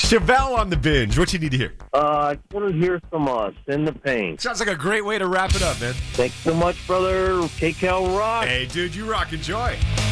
Chevelle on the binge. What you need to hear? I want to hear some Send the Pain. Sounds like a great way to wrap it up, man. Thanks so much, brother. KCal rock. Hey, dude, you rock. Enjoy.